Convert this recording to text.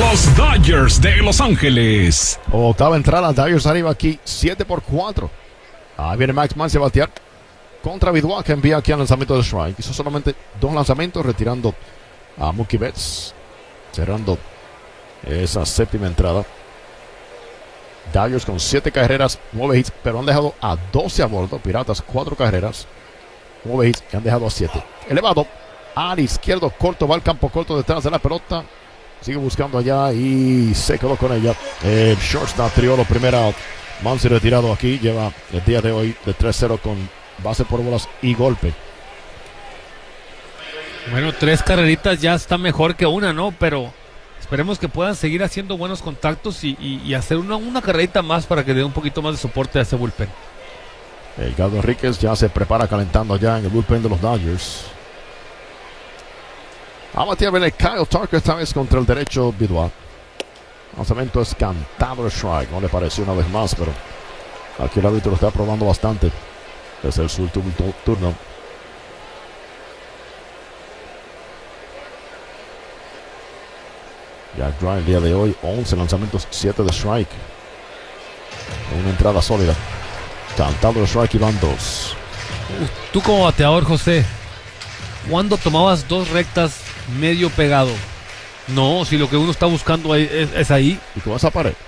Los Dodgers de Los Ángeles. Octava entrada, Dodgers arriba aquí, 7-4. Ahí viene Max Muncy a batear contra Vidua, que envía aquí al lanzamiento de strike. Hizo solamente 2 lanzamientos, retirando a Mookie Betts, cerrando esa séptima entrada. Dodgers con 7 carreras, 9 hits, pero han dejado a 12 a bordo. Piratas 4 carreras, 9 hits, y han dejado a 7. Elevado al izquierdo, corto, va al campo corto detrás de la pelota. Sigue buscando allá y se quedó con ella. El shortstop Triolo, primera out. Muncy retirado aquí, lleva el día de hoy de 3-0 con base por bolas y golpe. Bueno, 3 carreritas ya está mejor que una, ¿no? Pero esperemos que puedan seguir haciendo buenos contactos y hacer una carrerita más para que dé un poquito más de soporte a ese bullpen. El Gado Enríquez ya se prepara calentando ya en el bullpen de los Dodgers. A batear viene Kyle Tucker, esta vez contra el derecho Vidua. Lanzamiento es cantado de strike. No le pareció una vez más, pero aquí el árbitro lo está probando bastante. Desde su último turno. Jack Dry el día de hoy, 11 lanzamientos, 7 de strike. Una entrada sólida. Cantado de strike y van 2. Tú como bateador, José, ¿cuándo tomabas 2 rectas medio pegado? No, si lo que uno está buscando es ahí. ¿Y con esa pared?